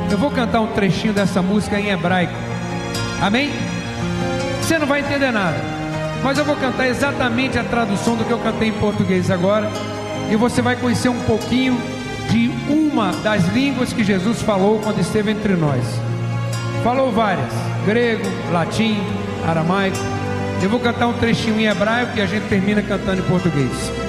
Eu vou cantar um trechinho dessa música em hebraico. Amém? Você não vai entender nada, mas eu vou cantar exatamente a tradução do que eu cantei em português agora. E você vai conhecer um pouquinho de uma das línguas que Jesus falou quando esteve entre nós. Falou várias: grego, latim, aramaico. Eu vou cantar um trechinho em hebraico e a gente termina cantando em português.